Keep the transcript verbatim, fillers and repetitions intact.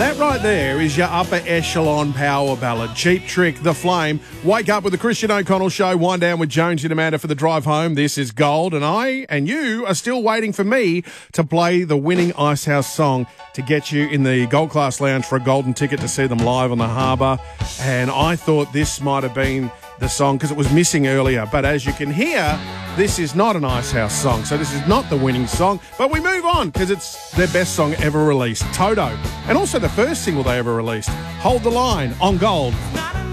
That right there is your upper echelon power ballad. Cheap Trick, The Flame. Wake up with the Christian O'Connell Show. Wind down with Jones and Amanda for the drive home. This is Gold, and I and you are still waiting for me to play the winning Icehouse song to get you in the Gold Class Lounge for a golden ticket to see them live on the harbour. And I thought this might have been the song because it was missing earlier. But as you can hear, this is not an Icehouse song, so this is not the winning song. But we move on because it's their best song ever released, Toto. And also the first single they ever released, Hold the Line, on Gold.